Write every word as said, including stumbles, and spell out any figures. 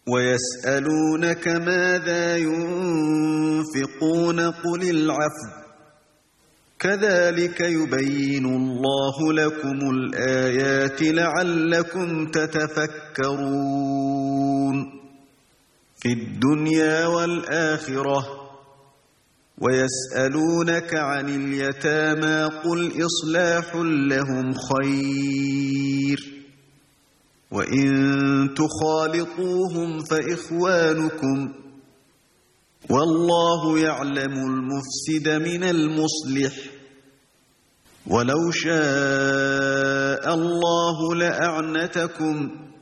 ويسألونك ماذا ينفقون قل العفو كذلك يبين الله لكم الآيات لعلكم تتفكرون في الدنيا والآخرة ويسألونك عن اليتامى قل إصلاح لهم خير وإن تخالطوهم فإخوانكم والله يعلم المفسد من المصلح ولو شاء الله لأعنتكم